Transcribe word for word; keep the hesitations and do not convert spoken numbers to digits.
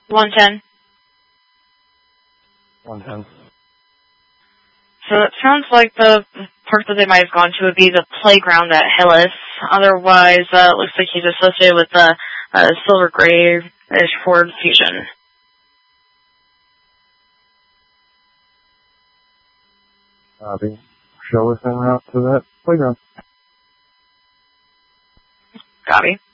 one ten. one ten. So it sounds like the part that they might have gone to would be the playground at Hillis. Otherwise, uh, it looks like he's associated with the uh, Silver Grave-ish Ford Fusion. Copy. Show us en route to that playground. Copy.